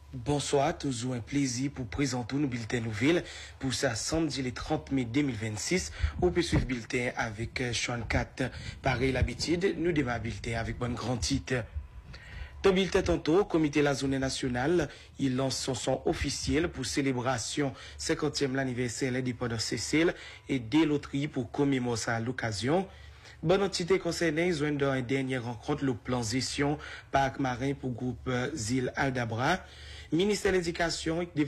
Bonsoir, toujours un plaisir pour présenter nos bulletins nouvelles pour ça samedi le 30 mai 2026. On peut suivre bulletin avec Sean 4. Pareil l'habitude, nous démarrons bulletin avec bon grand titre. Dans bulletin tantôt, comité la zone nationale, il lance son son officiel pour célébration 50e l'anniversaire de l'indépendance Cécile et des loteries pour commémorer ça à l'occasion. Bonne entité concernée, ils ont dans une dernière rencontre le plan gestion parc marin pour groupe Zil Aldabra. Ministère de l'Éducation et